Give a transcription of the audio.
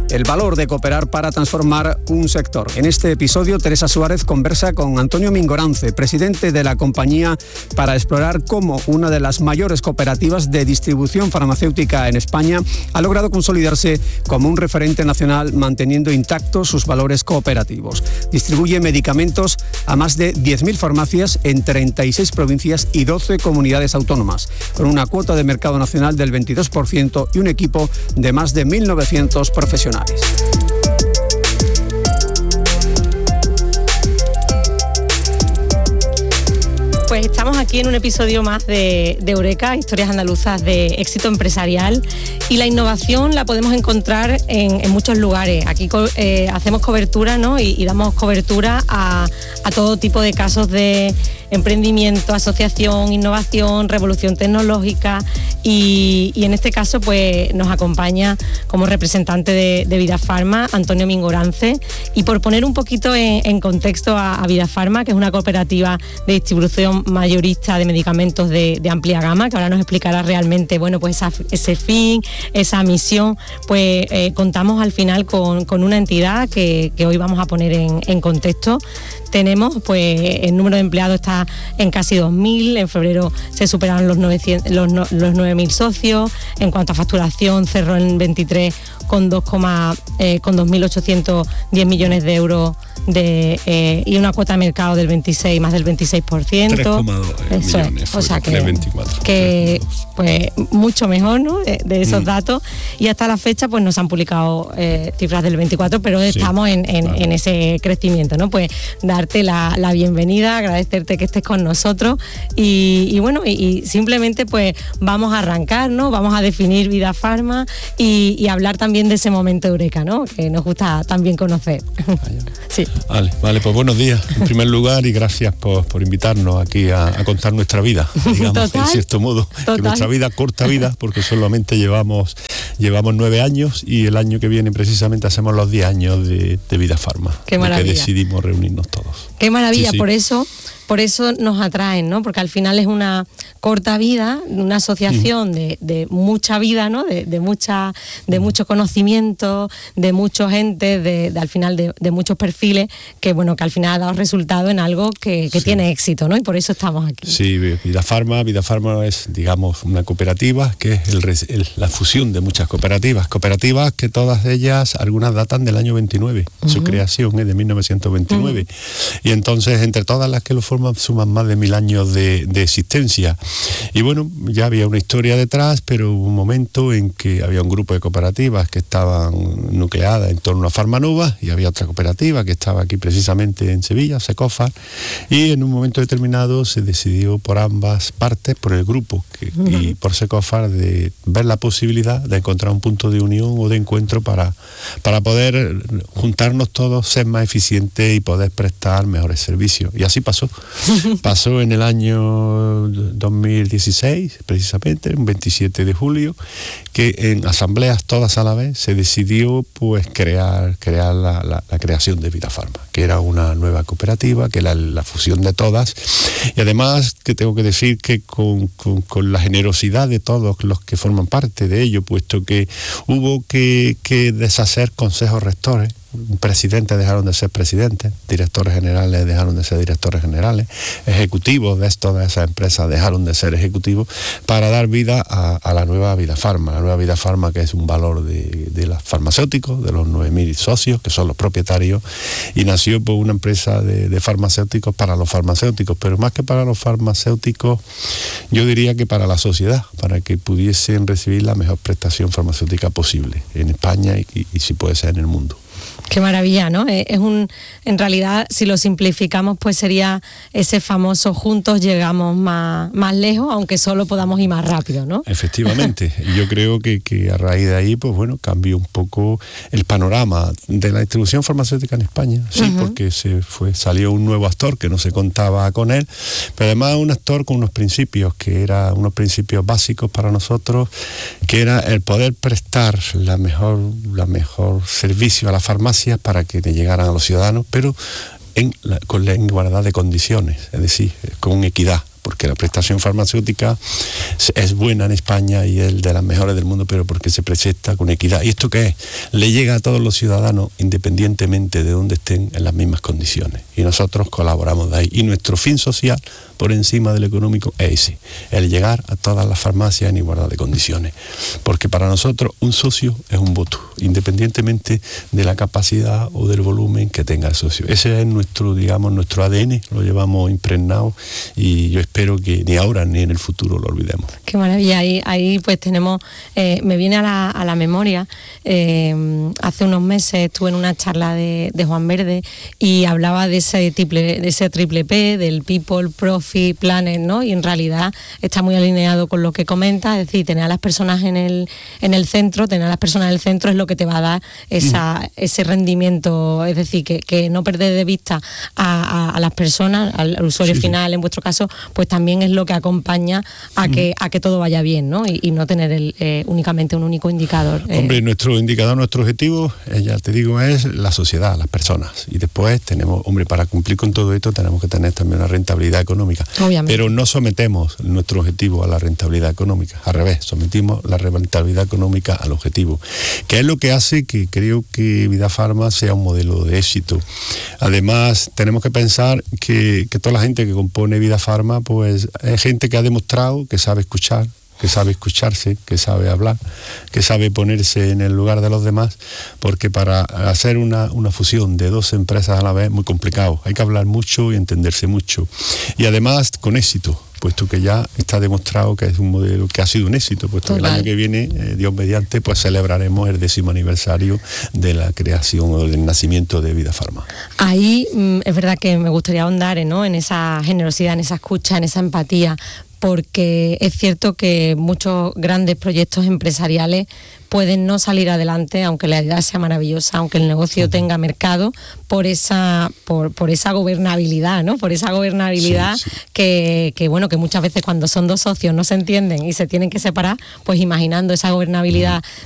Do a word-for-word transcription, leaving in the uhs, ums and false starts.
el valor de cooperar para transformar un sector. En este episodio, Teresa Suárez conversa con Antonio Mingorance, presidente de la compañía, para explorar cómo una de las mayores cooperativas de distribución farmacéutica en España ha logrado consolidarse como un referente nacional, manteniendo intactos sus valores cooperativos. Distribuye medicamentos a más de diez mil farmacias en treinta y seis provincias y doce comunidades autónomas, con una cuota de mercado nacional del veintidós por ciento y un equipo de más de mil novecientos profesionales. Pues estamos aquí en un episodio más de, de Eureka, historias andaluzas de éxito empresarial, y la innovación la podemos encontrar en, en muchos lugares. Aquí eh, hacemos cobertura, ¿no? y, y damos cobertura a, a todo tipo de casos de emprendimiento, asociación, innovación, revolución tecnológica, y, y en este caso pues nos acompaña como representante de, de Vidafarma Antonio Mingorance. Y por poner un poquito en, en contexto a, a Vidafarma, que es una cooperativa de distribución mayorista de medicamentos de, de amplia gama, que ahora nos explicará realmente, bueno, pues esa, ese fin, esa misión. Pues eh, contamos al final con, con una entidad que, que hoy vamos a poner en, en contexto. Tenemos, pues, el número de empleados está en casi dos mil, en febrero se superaron los, novecientos, los, los nueve mil socios. En cuanto a facturación, cerró en veintitrés con dos mil ochocientos diez millones de euros de, eh, y una cuota de mercado del veintiséis, más del veintiséis por ciento. tres coma dos millones, o sea que, tres coma veinticuatro. Que pues mucho mejor, ¿no? de, de esos mm. datos, y hasta la fecha pues nos han publicado eh, cifras del veinticuatro, pero sí, estamos en, en, vale. en ese crecimiento, ¿no? Pues darte la, la bienvenida, agradecerte que estés con nosotros, y, y bueno, y, y simplemente pues vamos a arrancar, ¿no? Vamos a definir Vidafarma y, y hablar también de ese momento Eureka, ¿no? Que nos gusta también conocer. Sí. Vale, vale, pues buenos días en primer lugar, y gracias por, por invitarnos aquí a, a contar nuestra vida, digamos, total, en cierto modo. Total. Que nuestra vida, corta vida, porque solamente llevamos llevamos nueve años, y el año que viene precisamente hacemos los diez años de, de Vidafarma. Qué maravilla. Que decidimos reunirnos todos. Qué maravilla, sí, sí. por eso... Por eso nos atraen, ¿no? Porque al final es una corta vida, una asociación de, de mucha vida, ¿no? De, de mucha, de mucho conocimiento, de mucha gente, de, de al final de, de muchos perfiles, que bueno, que al final ha dado resultado en algo que, que sí. tiene éxito, ¿no? Y por eso estamos aquí. Sí, Vidafarma, Vidafarma es, digamos, una cooperativa que es el, el, la fusión de muchas cooperativas. Cooperativas que todas ellas, algunas datan del año veintinueve, uh-huh. su creación es de mil novecientos veintinueve. Uh-huh. Y entonces, entre todas las que lo forman, suman más de mil años de, de existencia. Y bueno, ya había una historia detrás, pero hubo un momento en que había un grupo de cooperativas que estaban nucleadas en torno a Farmanova, y había otra cooperativa que estaba aquí precisamente en Sevilla, Secofar, y en un momento determinado se decidió por ambas partes, por el grupo que, uh-huh. y por Secofar, de ver la posibilidad de encontrar un punto de unión o de encuentro para, para poder juntarnos todos, ser más eficientes y poder prestar mejores servicios. Y así pasó. Pasó en el año dos mil dieciséis, precisamente, un veintisiete de julio, que en asambleas todas a la vez se decidió pues crear, crear la, la, la creación de Vidafarma, que era una nueva cooperativa, que era la fusión de todas, y además que tengo que decir que con, con, con la generosidad de todos los que forman parte de ello, puesto que hubo que, que deshacer consejos rectores. Presidentes dejaron de ser presidentes, directores generales dejaron de ser directores generales, ejecutivos de todas esas empresas dejaron de ser ejecutivos, para dar vida a, a la nueva Vidafarma, la nueva Vidafarma, que es un valor de, de los farmacéuticos, de los nueve mil socios, que son los propietarios, y nació por una empresa de, de farmacéuticos para los farmacéuticos, pero más que para los farmacéuticos, yo diría que para la sociedad, para que pudiesen recibir la mejor prestación farmacéutica posible en España y, y, y si puede ser en el mundo. Qué maravilla, ¿no? Es un, en realidad, si lo simplificamos, pues sería ese famoso juntos llegamos más, más lejos, aunque solo podamos ir más rápido, ¿no? Efectivamente. Yo creo que, que a raíz de ahí, pues bueno, cambió un poco el panorama de la distribución farmacéutica en España, sí, uh-huh. porque se fue, salió un nuevo actor que no se contaba con él, pero además un actor con unos principios, que eran unos principios básicos para nosotros, que era el poder prestar la mejor, la mejor servicio a la farmacia para que le llegaran a los ciudadanos, pero en la, con la igualdad de condiciones, es decir, con equidad, porque la prestación farmacéutica es buena en España y es de las mejores del mundo, pero porque se presenta con equidad. ¿Y esto qué es? Le llega a todos los ciudadanos independientemente de donde estén en las mismas condiciones. Y nosotros colaboramos de ahí. Y nuestro fin social, por encima del económico, es ese, el llegar a todas las farmacias en igualdad de condiciones. Porque para nosotros un socio es un voto, independientemente de la capacidad o del volumen que tenga el socio. Ese es nuestro, digamos, nuestro A D N, lo llevamos impregnado y yo espero que ni ahora ni en el futuro lo olvidemos. Qué maravilla. Ahí, ahí pues tenemos, eh, me viene a la, a la memoria, eh, hace unos meses estuve en una charla de, de Juan Verde y hablaba de ese triple, de ese triple P, del People, Profit, Planet, ¿no? Y en realidad está muy alineado con lo que comenta, es decir, tener a las personas en el, en el centro, tener a las personas en el centro es lo que te va a dar esa, mm. ese rendimiento, es decir, que, que no perder de vista a, a, a las personas, al, al usuario sí, final, sí. En vuestro caso, pues también es lo que acompaña a mm. que, a que todo vaya bien, ¿no? Y, y no tener el, eh, únicamente un único indicador. Eh. Hombre, nuestro indicador, nuestro objetivo, eh, ya te digo, es la sociedad, las personas. Y después tenemos, hombre, para cumplir con todo esto tenemos que tener también una rentabilidad económica. Obviamente. Pero no sometemos nuestro objetivo a la rentabilidad económica, al revés, sometimos la rentabilidad económica al objetivo, que es lo que hace que creo que Vidafarma sea un modelo de éxito. Además, tenemos que pensar que, que toda la gente que compone Vidafarma, pues es gente que ha demostrado que sabe escuchar, que sabe escucharse, que sabe hablar, que sabe ponerse en el lugar de los demás, porque para hacer una, una fusión de dos empresas a la vez es muy complicado, hay que hablar mucho y entenderse mucho, y además con éxito, puesto que ya está demostrado que es un modelo que ha sido un éxito, puesto Total. que el año que viene, eh, Dios mediante, pues celebraremos el décimo aniversario de la creación o del nacimiento de Vidafarma. Ahí mm, es verdad que me gustaría ahondar, ¿no?, en esa generosidad, en esa escucha, en esa empatía, porque es cierto que muchos grandes proyectos empresariales pueden no salir adelante, aunque la idea sea maravillosa, aunque el negocio uh-huh. tenga mercado, por esa por, por esa gobernabilidad, ¿no? Por esa gobernabilidad sí, sí. Que, que, bueno, que muchas veces cuando son dos socios no se entienden y se tienen que separar, pues imaginando esa gobernabilidad